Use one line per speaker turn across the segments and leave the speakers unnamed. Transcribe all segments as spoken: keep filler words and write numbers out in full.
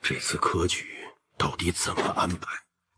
这次科举到底怎么安排？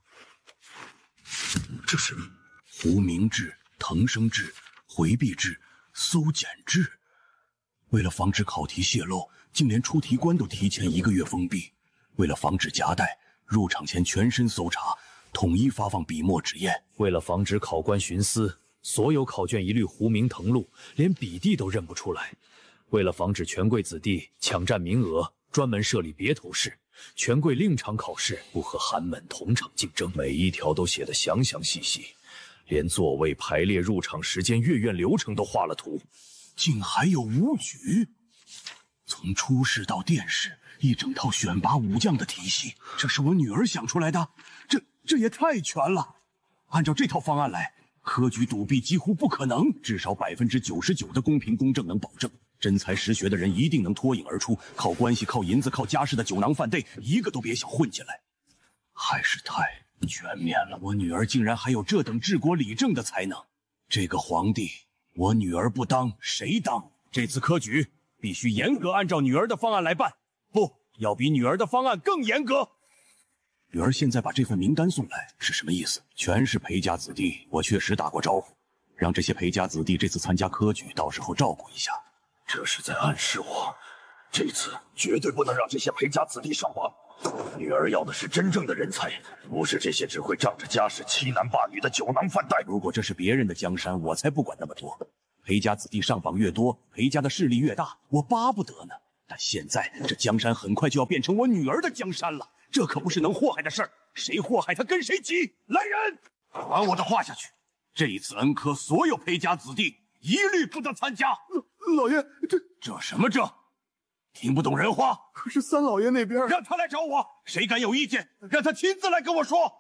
这是胡明制、腾升制、回避制、搜检制。为了防止考题泄露，竟连出题关都提前一个月封闭。为了防止夹带，入场前全身搜查，统一发放笔墨纸砚。
为了防止考官徇私，所有考卷一律胡明誊录，连笔弟都认不出来。为了防止权贵子弟抢占名额，专门设立别头试。权贵另场考试不和寒门同场竞争，每一条都写得详详细细，连座位排列、入场时间、阅卷流程都画了图。
竟还有武举，从初试到殿试，一整套选拔武将的体系，这是我女儿想出来的，这这也太全了。按照这套方案来，科举赌弊几乎不可能，至少百分之九十九的公平公正能保证。真才实学的人一定能脱颖而出，靠关系、靠银子、靠家世的酒囊饭袋，一个都别想混进来。还是太全面了，我女儿竟然还有这等治国理政的才能。这个皇帝，我女儿不当谁当？这次科举必须严格按照女儿的方案来办，不要比女儿的方案更严格。女儿现在把这份名单送来是什么意思？全是裴家子弟，我确实打过招呼，让这些裴家子弟这次参加科举，到时候照顾一下。这是在暗示我，这次绝对不能让这些裴家子弟上榜。女儿要的是真正的人才，不是这些只会仗着家世欺男霸女的酒囊饭袋。如果这是别人的江山，我才不管那么多。裴家子弟上榜越多，裴家的势力越大，我巴不得呢。但现在这江山很快就要变成我女儿的江山了，这可不是能祸害的事儿。谁祸害他跟谁急。来人，传我的话下去，这一次恩科所有裴家子弟一律不得参加。
老爷，这
这什么这？听不懂人话？
可是三老爷那边……
让他来找我，谁敢有意见，让他亲自来跟我说。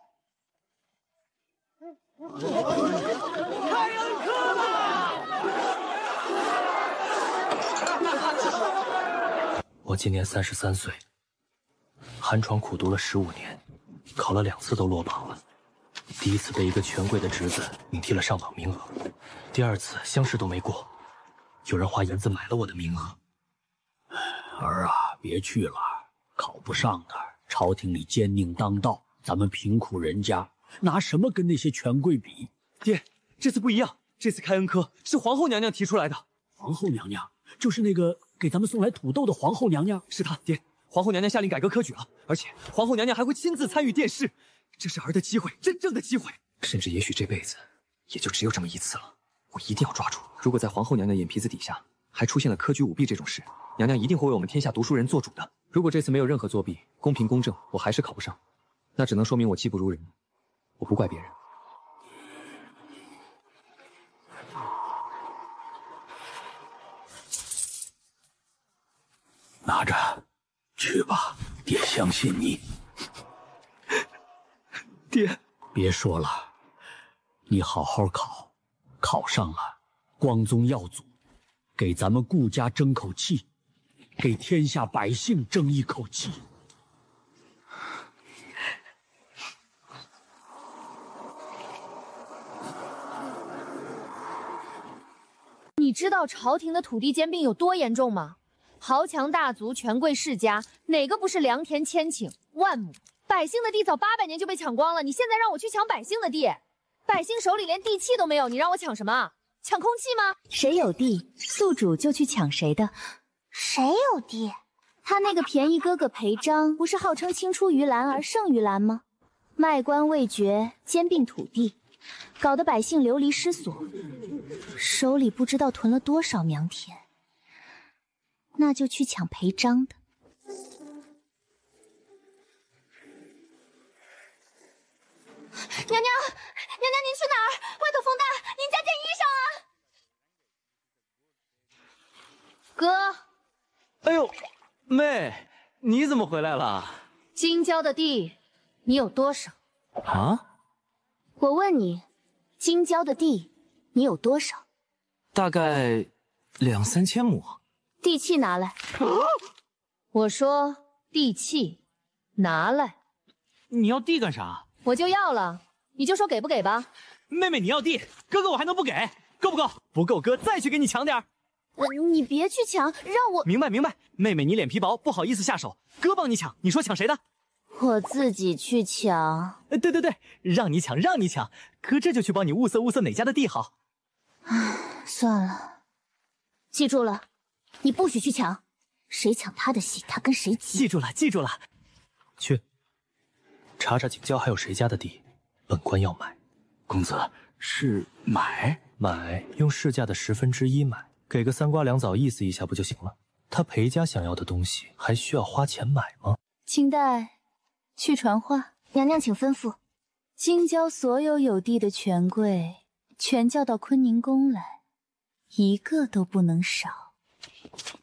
开恩科吧！
我今年三十三岁，寒窗苦读了十五年，考了两次都落榜了。第一次被一个权贵的侄子顶替了上榜名额，第二次乡试都没过，有人花银子买了我的名额。
儿啊，别去了，考不上的。朝廷里奸佞当道，咱们贫苦人家拿什么跟那些权贵比？
爹，这次不一样，这次开恩科是皇后娘娘提出来的。
皇后娘娘就是那个给咱们送来土豆的皇后娘娘？
是她，爹。皇后娘娘下令改革科举了，而且皇后娘娘还会亲自参与殿试，这是儿的机会，真正的机会。甚至也许这辈子也就只有这么一次了，我一定要抓住。如果在皇后娘娘眼皮子底下还出现了科举舞弊这种事，娘娘一定会为我们天下读书人做主的。如果这次没有任何作弊，公平公正，我还是考不上，那只能说明我技不如人，我不怪别人。
拿着，去吧，爹相信你。
爹，
别说了，你好好考，考上了，光宗耀祖，给咱们顾家争口气，给天下百姓争一口气。
你知道朝廷的土地兼并有多严重吗？豪强大族、权贵世家，哪个不是良田千顷、万亩？百姓的地早八百年就被抢光了，你现在让我去抢百姓的地，百姓手里连地契都没有，你让我抢什么？抢空气吗？
谁有地，宿主就去抢谁的。
谁有地？
他那个便宜哥哥裴章，不是号称青出于蓝而胜于蓝吗？卖官未绝，兼并土地，搞得百姓流离失所，手里不知道囤了多少良田。那就去抢裴章的。
娘娘，娘娘，您去哪儿？外头风大，您加件衣
裳啊！
哥，哎呦，妹，你怎么回来了？
京郊的地，你有多少？
啊？
我问你，京郊的地，你有多少？
大概两三千亩。
地契拿来。我说地契拿来。
你要地干啥？
我就要了，你就说给不给吧。
妹妹，你要地，哥哥我还能不给？够不够？不够，哥再去给你抢点儿。
呃，你别去抢，让我……
明白明白，妹妹你脸皮薄，不好意思下手，哥帮你抢。你说抢谁的？
我自己去抢。
呃，对对对，让你抢，让你抢，哥这就去帮你物色物色哪家的地好。
唉，算了，记住了，你不许去抢，谁抢他的戏，他跟谁急。
记住了，记住了。去查查景郊还有谁家的地，本官要买。
公子是买？
买，用市价的十分之一买，给个三瓜两枣意思一下不就行了？他裴家想要的东西，还需要花钱买吗？
清代去传话，娘娘请吩咐，京郊所有有地的权贵，全叫到坤宁宫来，一个都不能少。